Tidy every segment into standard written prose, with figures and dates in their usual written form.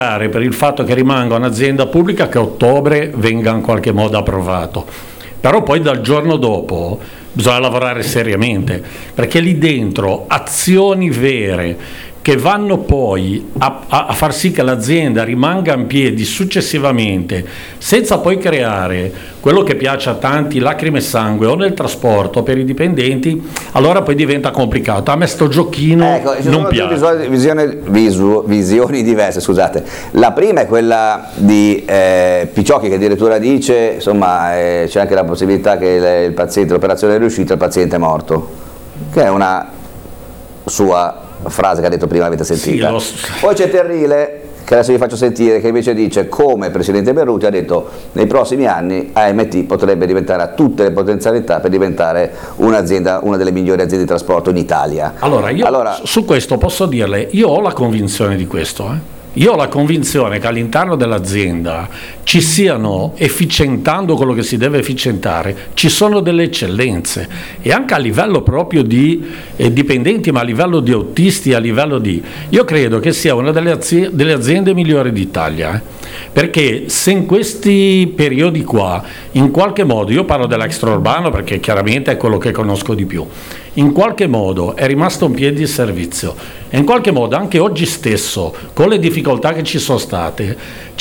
per il fatto che rimanga un'azienda pubblica che a ottobre venga in qualche modo approvato, però poi dal giorno dopo bisogna lavorare seriamente, perché lì dentro azioni vere che vanno poi a far sì che l'azienda rimanga in piedi successivamente, senza poi creare quello che piace a tanti, lacrime e sangue, o nel trasporto per i dipendenti, allora poi diventa complicato. A me sto giochino non piace. Visioni diverse, scusate. La prima è quella di Picciocchi, che addirittura dice, insomma, c'è anche la possibilità che il paziente, l'operazione è riuscita, il paziente è morto, che è una sua frase che ha detto prima, avete sentita. Sì, poi c'è Terrile, che adesso vi faccio sentire, che invece dice, come presidente Berruti ha detto, nei prossimi anni AMT potrebbe diventare, ha tutte le potenzialità per diventare un'azienda, una delle migliori aziende di trasporto in Italia. Allora, su questo posso dirle, io ho la convinzione di questo, Io ho la convinzione che all'interno dell'azienda ci siano, efficientando quello che si deve efficientare, ci sono delle eccellenze, e anche a livello proprio di dipendenti, ma a livello di autisti, a livello di... Io credo che sia una delle aziende migliori d'Italia, perché se in questi periodi qua, in qualche modo, io parlo dell'extraurbano perché chiaramente è quello che conosco di più, in qualche modo è rimasto in piedi il servizio, e in qualche modo anche oggi stesso, con le difficoltà che ci sono state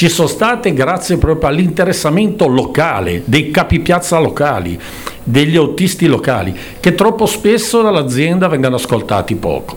grazie proprio all'interessamento locale, dei capipiazza locali, degli autisti locali, che troppo spesso dall'azienda vengono ascoltati poco.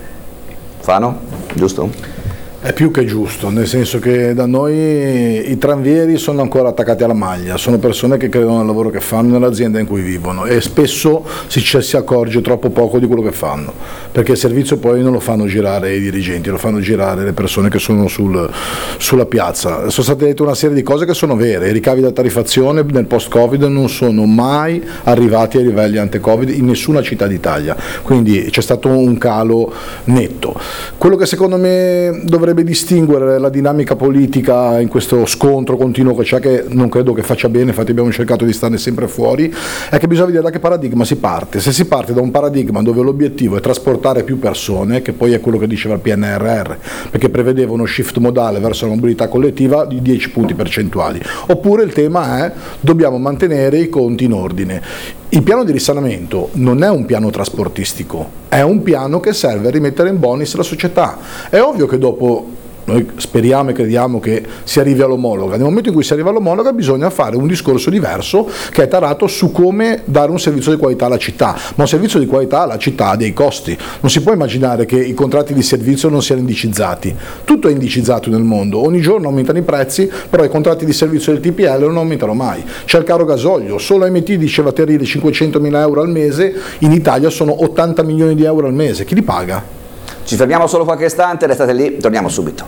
Fano, giusto? È più che giusto, nel senso che da noi i tranvieri sono ancora attaccati alla maglia, sono persone che credono al lavoro che fanno nell'azienda in cui vivono, e spesso si accorge troppo poco di quello che fanno, perché il servizio poi non lo fanno girare i dirigenti, lo fanno girare le persone che sono sulla piazza. Sono state dette una serie di cose che sono vere, i ricavi da tariffazione nel post-Covid non sono mai arrivati ai livelli ante-Covid in nessuna città d'Italia, quindi c'è stato un calo netto. Quello che secondo me dovrebbe distinguere la dinamica politica in questo scontro continuo che c'è, che non credo che faccia bene, infatti abbiamo cercato di starne sempre fuori, è che bisogna vedere da che paradigma si parte. Se si parte da un paradigma dove l'obiettivo è trasportare più persone, che poi è quello che diceva il PNRR, perché prevedeva uno shift modale verso la mobilità collettiva di 10 punti percentuali, oppure il tema è dobbiamo mantenere i conti in ordine. Il piano di risanamento non è un piano trasportistico, è un piano che serve a rimettere in bonus la società. È ovvio che dopo noi speriamo e crediamo che si arrivi all'omologa. Nel momento in cui si arriva all'omologa bisogna fare un discorso diverso che è tarato su come dare un servizio di qualità alla città, ma un servizio di qualità alla città ha dei costi. Non si può immaginare che i contratti di servizio non siano indicizzati, tutto è indicizzato nel mondo, ogni giorno aumentano i prezzi, però i contratti di servizio del TPL non aumentano mai. C'è il caro gasolio, solo AMT diceva Terrile 500.000 euro al mese, in Italia sono 80 milioni di euro al mese, chi li paga? Ci fermiamo solo qualche istante, restate lì, torniamo subito.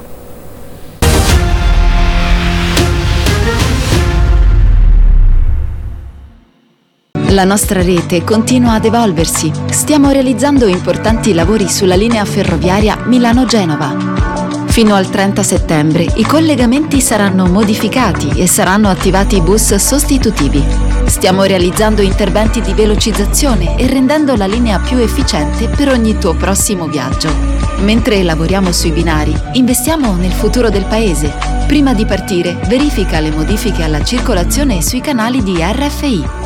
La nostra rete continua ad evolversi. Stiamo realizzando importanti lavori sulla linea ferroviaria Milano-Genova. Fino al 30 settembre i collegamenti saranno modificati e saranno attivati bus sostitutivi. Stiamo realizzando interventi di velocizzazione e rendendo la linea più efficiente per ogni tuo prossimo viaggio. Mentre lavoriamo sui binari, investiamo nel futuro del paese. Prima di partire, verifica le modifiche alla circolazione sui canali di RFI.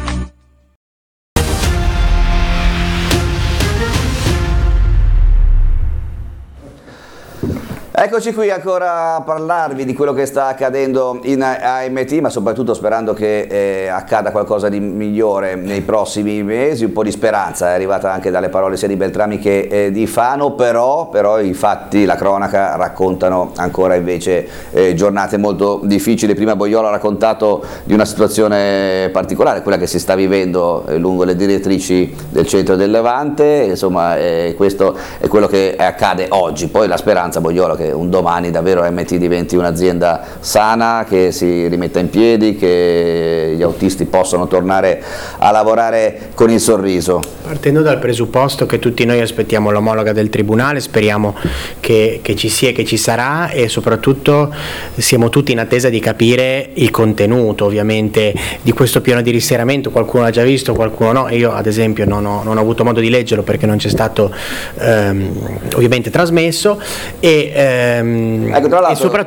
Eccoci qui ancora a parlarvi di quello che sta accadendo in AMT, ma soprattutto sperando che accada qualcosa di migliore nei prossimi mesi. Un po' di speranza è arrivata anche dalle parole sia di Beltrami che di Fano, però i fatti, la cronaca raccontano ancora invece giornate molto difficili. Prima Boiola ha raccontato di una situazione particolare, quella che si sta vivendo lungo le direttrici del centro del Levante, insomma questo è quello che accade oggi. Poi la speranza, Boiola, che un domani davvero AMT diventi un'azienda sana, che si rimetta in piedi, che gli autisti possano tornare a lavorare con il sorriso. Partendo dal presupposto che tutti noi aspettiamo l'omologa del Tribunale, speriamo che ci sia e che ci sarà, e soprattutto siamo tutti in attesa di capire il contenuto ovviamente di questo piano di risanamento. Qualcuno l'ha già visto, qualcuno no. Io ad esempio non ho avuto modo di leggerlo perché non c'è stato ovviamente trasmesso, Ecco, tra l'altro